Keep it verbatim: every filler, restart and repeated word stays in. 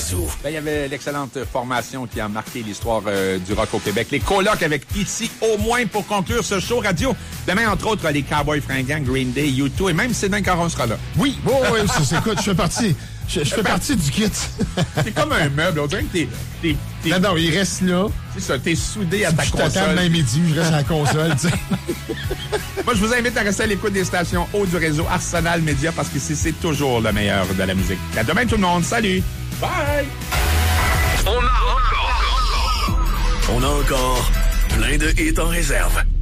Yazoo. Ben, il y avait l'excellente formation qui a marqué l'histoire euh, du rock au Québec. Les colocs avec P T, au moins pour conclure ce show radio. Demain, entre autres, les Cowboys Fringants, Green Day, U deux et même Sylvain Caron sera là. Oui, bon, oui, c'est, écoute, je fais partie. Je, je fais partie du kit. T'es comme un meuble. On dirait que t'es... t'es, t'es non, non, il reste là. C'est ça, t'es soudé à ta je console. Je t'attends demain midi, je reste à la console, tu sais. Moi, je vous invite à rester à l'écoute des stations haut du réseau Arsenal Média parce que c'est, c'est toujours le meilleur de la musique. À demain, tout le monde. Salut! Bye! On a encore... On a encore plein de hits en réserve.